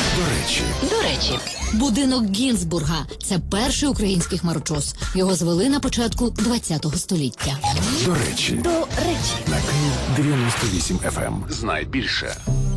До речі, Будинок Гінзбурга – це перший український хмарочос. Його звели на початку ХХ століття. До речі. До речі. На Київ 98 FM. Знай більше.